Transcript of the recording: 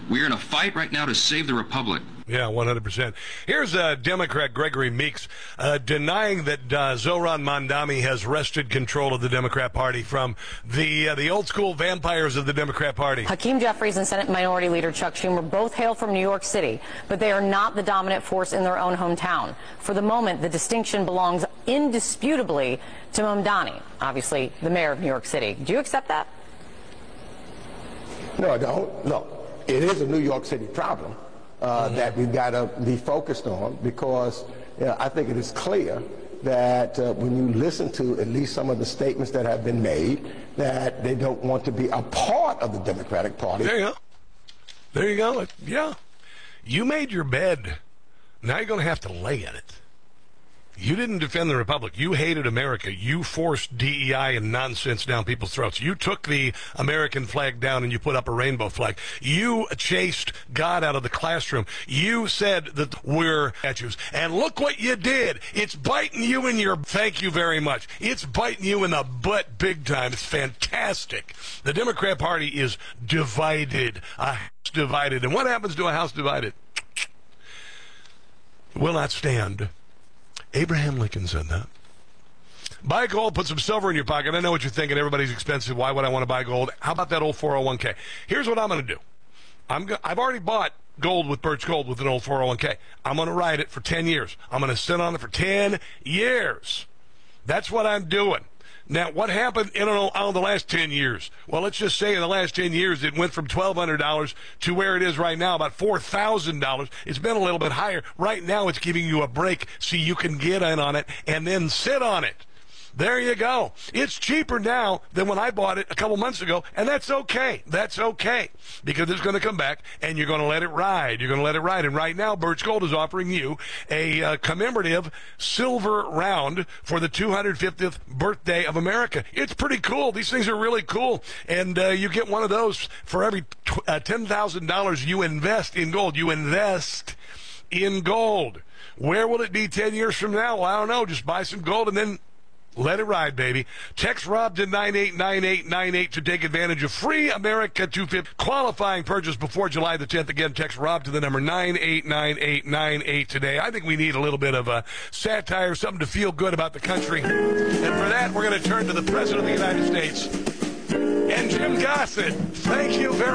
We are in a fight right now to save the republic. Yeah, 100%. Here's Democrat Gregory Meeks denying that Zohran Mamdani has wrested control of the Democrat Party from the old school vampires of the Democrat Party. Hakeem Jeffries and Senate Minority Leader Chuck Schumer both hail from New York City, but they are not the dominant force in their own hometown. For the moment, the distinction belongs indisputably to Mamdani, obviously the mayor of New York City. Do you accept that? No, I don't. No. It is a New York City problem that we've got to be focused on, because I think it is clear that when you listen to at least some of the statements that have been made, that they don't want to be a part of the Democratic Party. There you go. There you go. Yeah. You made your bed. Now you're going to have to lay in it. You didn't defend the Republic. You hated America. You forced DEI and nonsense down people's throats. You took the American flag down and you put up a rainbow flag. You chased God out of the classroom. You said that we're statues. And look what you did. It's biting you in your... Thank you very much. It's biting you in the butt big time. It's fantastic. The Democrat Party is divided. A house divided. And what happens to a house divided? Will not stand. Abraham Lincoln said that. Buy gold, put some silver in your pocket. I know what you're thinking. Everybody's expensive. Why would I want to buy gold? How about that old 401k? Here's what I'm going to do. I've already bought gold with Birch Gold with an old 401k. I'm going to ride it for 10 years. I'm going to sit on it for 10 years. That's what I'm doing. Now, what happened in the last 10 years? Well, let's just say in the last 10 years, it went from $1,200 to where it is right now, about $4,000. It's been a little bit higher. Right now, it's giving you a break so you can get in on it and then sit on it. There you go. It's cheaper now than when I bought it a couple months ago, and that's okay. That's okay, because it's going to come back, and you're going to let it ride. You're going to let it ride. And right now, Birch Gold is offering you a commemorative silver round for the 250th birthday of America. It's pretty cool. These things are really cool, and you get one of those for every $10,000 you invest in gold. You invest in gold. Where will it be 10 years from now? Well, I don't know. Just buy some gold and then let it ride, baby. Text Rob to 989898 to take advantage of free America 250 qualifying purchase before July the 10th. Again, text Rob to the number 989898 today. I think we need a little bit of satire, something to feel good about the country. And for that, we're going to turn to the President of the United States and Jim Gossett. Thank you very much.